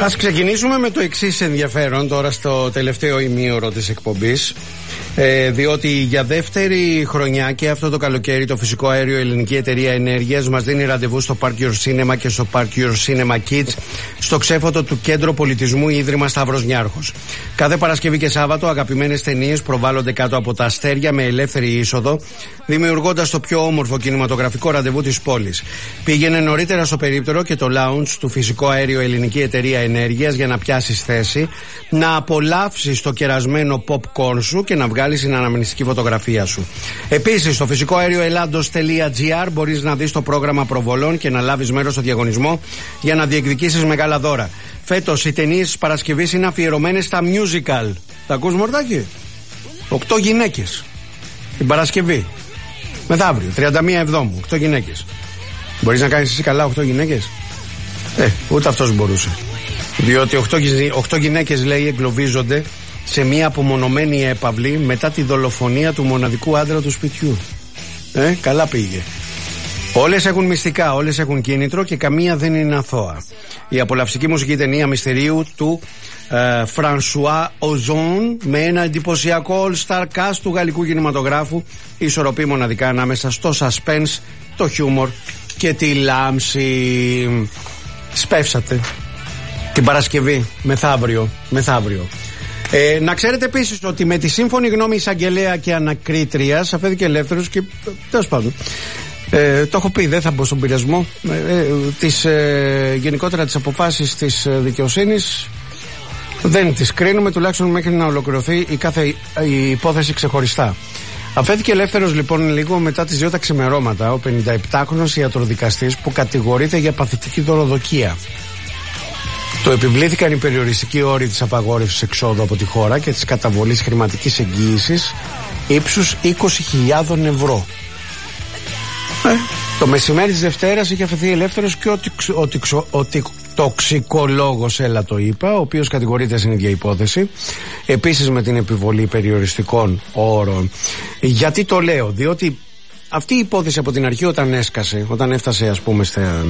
Ας ξεκινήσουμε με το εξής ενδιαφέρον τώρα στο τελευταίο ημίωρο της εκπομπής. Διότι για δεύτερη χρονιά και αυτό το καλοκαίρι το Φυσικό Αέριο Ελληνική Εταιρεία Ενέργειας μας δίνει ραντεβού στο Park Your Cinema και στο Park Your Cinema Kids στο ξέφωτο του Κέντρο Πολιτισμού Ίδρυμα Σταύρος Νιάρχος. Κάθε Παρασκευή και Σάββατο αγαπημένες ταινίες προβάλλονται κάτω από τα αστέρια με ελεύθερη είσοδο, δημιουργώντας το πιο όμορφο κινηματογραφικό ραντεβού της πόλης. Πήγαινε νωρίτερα στο περίπτερο και το lounge του Φυσικό Αέριο Ελληνική Εταιρεία Ενέργειας για να πιάσεις θέση, να απολαύσεις το κερασμένο popcorn σου και να βγάλεις την αναμνηστική φωτογραφία σου. Επίσης, στο φυσικοαερioελλάντος.gr μπορείς να δεις το πρόγραμμα προβολών και να λάβεις μέρος στο διαγωνισμό για να διεκδικήσεις μεγάλα δώρα. Φέτος οι ταινίες της Παρασκευής είναι αφιερωμένες στα musical. Τα ακούς, Μορτάκη? 8 γυναίκες την Παρασκευή. Μεθαύριο, 31 Εβδόμου, 8 γυναίκες. Μπορείς να κάνεις εσύ καλά 8 γυναίκες? Ούτε αυτός μπορούσε. Διότι 8 γυναίκες, λέει, εγκλωβίζονται σε μια απομονωμένη έπαυλη μετά τη δολοφονία του μοναδικού άντρα του σπιτιού. Καλά πήγε. Όλες έχουν μυστικά, όλες έχουν κίνητρο και καμία δεν είναι αθώα. Η απολαυστική μουσική ταινία μυστηρίου του Φρανσουά Οζόν με ένα εντυπωσιακό all-star cast του γαλλικού κινηματογράφου ισορροπεί μοναδικά ανάμεσα στο suspense, το χιούμορ και τη λάμψη. Σπεύσατε την Παρασκευή, μεθαύριο. Να ξέρετε επίσης ότι με τη σύμφωνη γνώμη εισαγγελέα και ανακρίτριας αφέθηκε ελεύθερος και τέλος πάντων το έχω πει, δεν θα μπω στον πειρασμό γενικότερα τις αποφάσεις της δικαιοσύνης δεν τις κρίνουμε, τουλάχιστον μέχρι να ολοκληρωθεί η υπόθεση ξεχωριστά. Αφέθηκε ελεύθερος λοιπόν λίγο μετά τις 2 τα ξημερώματα ο 57χρονος ιατροδικαστής που κατηγορείται για παθητική δωροδοκία. Το επιβλήθηκαν οι περιοριστικοί όροι της απαγόρευσης εξόδου από τη χώρα και της καταβολής χρηματικής εγγύησης ύψους 20.000 ευρώ. Το μεσημέρι της Δευτέρας είχε αφαιθεί ελεύθερος και ο τοξικολόγος, έλα το είπα, ο οποίος κατηγορείται στην ίδια υπόθεση, επίσης με την επιβολή περιοριστικών όρων. Γιατί το λέω? Διότι αυτή η υπόθεση από την αρχή όταν έφτασε ας πούμε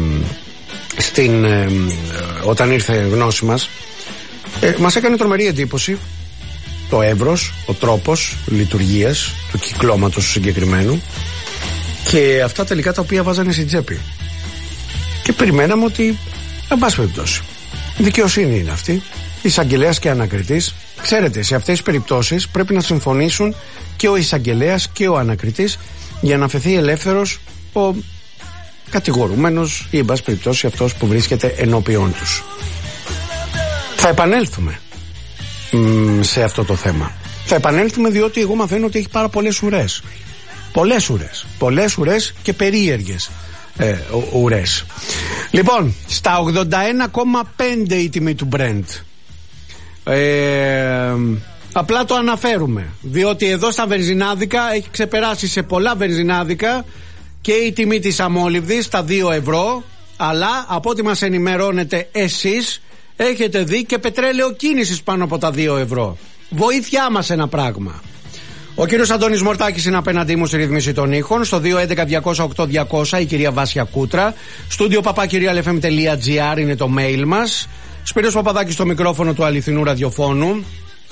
όταν ήρθε γνώση μας έκανε τρομερή εντύπωση το εύρος, ο τρόπος λειτουργίας του κυκλώματος του συγκεκριμένου και αυτά τελικά τα οποία βάζανε στην τσέπη. Και περιμέναμε ότι, εν πάση περιπτώσει, δικαιοσύνη είναι αυτή, εισαγγελέας και ανακριτής. Ξέρετε, σε αυτές τις περιπτώσεις πρέπει να συμφωνήσουν και ο εισαγγελέας και ο ανακριτής για να αφαιθεί ελεύθερος ο κατηγορούμενος ή εν πάση περιπτώσει αυτός που βρίσκεται ενώπιον τους. Θα επανέλθουμε σε αυτό το θέμα. Θα επανέλθουμε διότι εγώ μαθαίνω ότι έχει πάρα πολλές ουρές. Πολλές ουρές και περίεργες ουρές. Λοιπόν, στα 81,5 η τιμή του Brent. Απλά το αναφέρουμε διότι εδώ στα βενζινάδικα έχει ξεπεράσει σε πολλά βενζινάδικα και η τιμή της αμόλυβδης στα 2 ευρώ, αλλά από ό,τι μας ενημερώνετε εσείς έχετε δει και πετρέλαιο κίνησης πάνω από τα 2 ευρώ. Βοήθειά μας ένα πράγμα. Ο κύριος Αντώνης Μορτάκης είναι απέναντί μου στη ρύθμιση των ήχων. Στο 211-208-200 η κυρία Βάσια Κούτρα. Στούντιο papakirialfm.gr είναι το mail μας. Σπύρος Παπαδάκης στο μικρόφωνο του αληθινού ραδιοφώνου.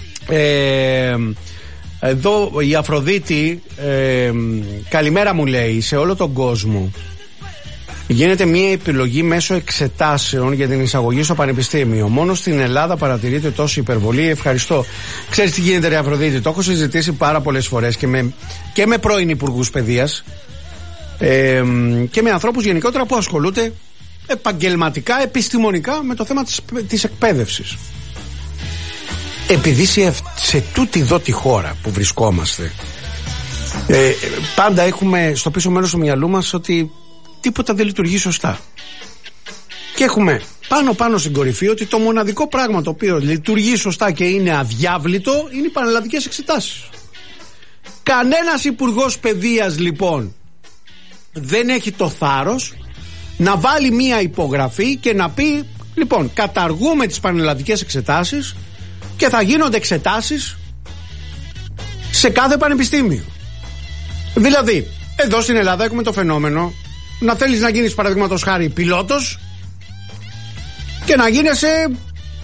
Εδώ η Αφροδίτη καλημέρα μου λέει σε όλο τον κόσμο. Γίνεται μια επιλογή μέσω εξετάσεων για την εισαγωγή στο πανεπιστήμιο. Μόνο στην Ελλάδα παρατηρείται τόση υπερβολή. Ευχαριστώ. Ξέρεις τι γίνεται, ρε Αφροδίτη? Το έχω συζητήσει πάρα πολλές φορές και με πρώην υπουργούς παιδείας και με ανθρώπους γενικότερα που ασχολούνται επαγγελματικά, επιστημονικά με το θέμα της εκπαίδευσης. Επειδή σε τούτη εδώ τη χώρα που βρισκόμαστε πάντα έχουμε στο πίσω μέρος του μυαλού μας ότι τίποτα δεν λειτουργεί σωστά. Και έχουμε πάνω στην κορυφή ότι το μοναδικό πράγμα το οποίο λειτουργεί σωστά και είναι αδιάβλητο είναι οι πανελλαδικές εξετάσεις. Κανένας υπουργός παιδείας λοιπόν δεν έχει το θάρρος να βάλει μία υπογραφή και να πει λοιπόν καταργούμε τις πανελλαδικές εξετάσεις και θα γίνονται εξετάσεις σε κάθε πανεπιστήμιο. Δηλαδή εδώ στην Ελλάδα έχουμε το φαινόμενο να θέλεις να γίνεις παραδείγματος χάρη πιλότος και να γίνεσαι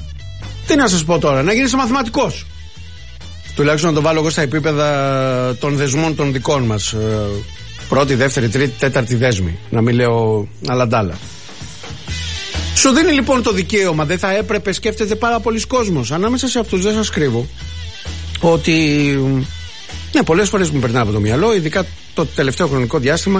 Τι να σας πω τώρα, να γίνεις μαθηματικός. Τουλάχιστον να το βάλω εγώ στα επίπεδα των δεσμών των δικών μας. Πρώτη, δεύτερη, τρίτη, τέταρτη δέσμη. Να μην λέω αλαντάλα. Σου δίνει λοιπόν το δικαίωμα, δεν θα έπρεπε, σκέφτεται πάρα πολλοί κόσμος. Ανάμεσα σε αυτούς δεν σας κρύβω ότι ναι, πολλές φορές μου περνάει από το μυαλό, ειδικά το τελευταίο χρονικό διάστημα,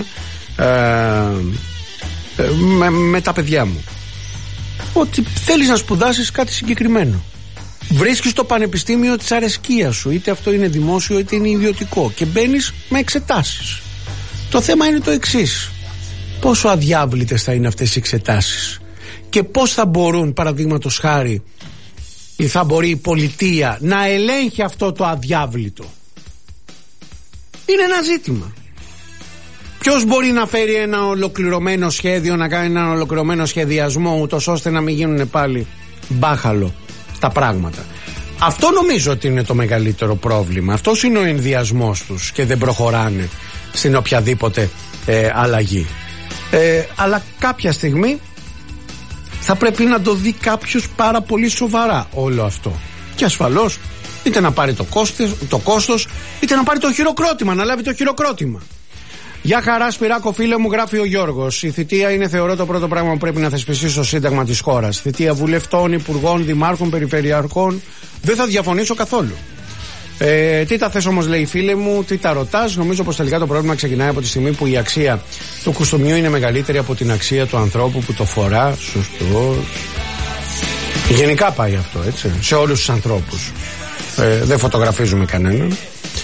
με τα παιδιά μου, ότι θέλεις να σπουδάσεις κάτι συγκεκριμένο. Βρίσκεις το πανεπιστήμιο της αρεσκίας σου, είτε αυτό είναι δημόσιο είτε είναι ιδιωτικό, και μπαίνεις με εξετάσεις. Το θέμα είναι το εξής: πόσο αδιάβλητες θα είναι αυτές οι εξετάσεις και πώς θα μπορούν, παραδείγματος χάρη, ή θα μπορεί η πολιτεία να ελέγχει αυτό το αδιάβλητο. Είναι ένα ζήτημα. Ποιος μπορεί να φέρει ένα ολοκληρωμένο σχέδιο, να κάνει ένα ολοκληρωμένο σχεδιασμό, ούτως ώστε να μην γίνουν πάλι μπάχαλο τα πράγματα. Αυτό νομίζω ότι είναι το μεγαλύτερο πρόβλημα. Αυτός είναι ο ενδιασμός τους και δεν προχωράνε στην οποιαδήποτε αλλαγή. Αλλά κάποια στιγμή θα πρέπει να το δει κάποιος πάρα πολύ σοβαρά όλο αυτό. Και ασφαλώς είτε να πάρει το κόστος, είτε να πάρει το χειροκρότημα, να λάβει το χειροκρότημα. Γεια χαρά Σπυράκο φίλε μου, γράφει ο Γιώργος. Η θητεία είναι, θεωρώ, το πρώτο πράγμα που πρέπει να θεσπιστεί στο Σύνταγμα της χώρας. Θητεία βουλευτών, υπουργών, δημάρχων, περιφερειαρχών. Δεν θα διαφωνήσω καθόλου. Τι τα θες όμως, λέει φίλε μου, τι τα ρωτάς? Νομίζω πως τελικά το πρόβλημα ξεκινάει από τη στιγμή που η αξία του κουστούμιου είναι μεγαλύτερη από την αξία του ανθρώπου που το φορά. Σωστός. Γενικά πάει αυτό, έτσι, σε όλους τους ανθρώπους. Δεν φωτογραφίζουμε κανέναν.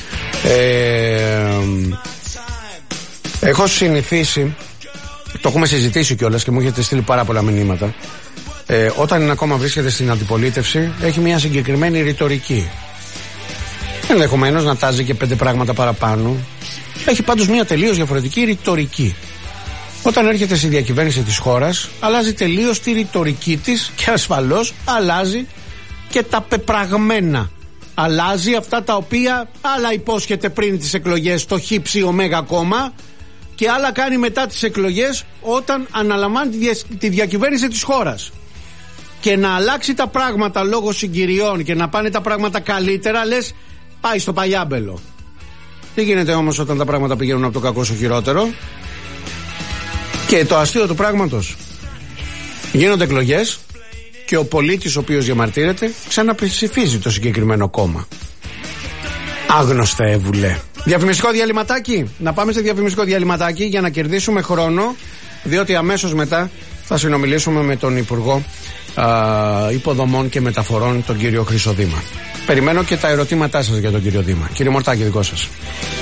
Έχω συνηθίσει, το έχουμε συζητήσει κιόλας και μου έχετε στείλει πάρα πολλά μηνύματα, όταν ακόμα βρίσκεται στην αντιπολίτευση έχει μια συγκεκριμένη ρητορική. Ενδεχομένως να τάζει και 5 πράγματα παραπάνω. Έχει πάντως μια τελείως διαφορετική ρητορική. Όταν έρχεται στη διακυβέρνηση της χώρας, αλλάζει τελείως τη ρητορική της και ασφαλώς αλλάζει και τα πεπραγμένα. Αλλάζει αυτά τα οποία άλλα υπόσχεται πριν τις εκλογές το χύψη ωμέγα κόμμα και άλλα κάνει μετά τις εκλογές όταν αναλαμβάνει τη διακυβέρνηση της χώρας. Και να αλλάξει τα πράγματα λόγω συγκυριών και να πάνε τα πράγματα καλύτερα, λες πάει στο παλιάμπελο. Τι γίνεται όμως όταν τα πράγματα πηγαίνουν από το κακό στο χειρότερο? Και το αστείο του πράγματος, γίνονται εκλογές και ο πολίτης ο οποίος διαμαρτύρεται ξαναψηφίζει το συγκεκριμένο κόμμα. Άγνωστα έβουλε. Διαφημιστικό διαλυματάκι. Να πάμε σε διαφημιστικό διαλυματάκι για να κερδίσουμε χρόνο, διότι αμέσως μετά θα συνομιλήσουμε με τον Υπουργό Υποδομών και Μεταφορών, τον κύριο Χρυσοδήμα. Περιμένω και τα ερωτήματά σας για τον κύριο Δήμα. Κύριε Μορτάκη, δικό σας.